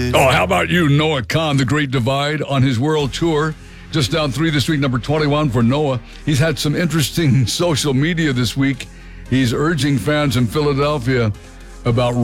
Oh, how about you, Noah Khan, The Great Divide, on his world tour? Just down 3 this week, number 21 for Noah. He's had some interesting social media this week. He's urging fans in Philadelphia about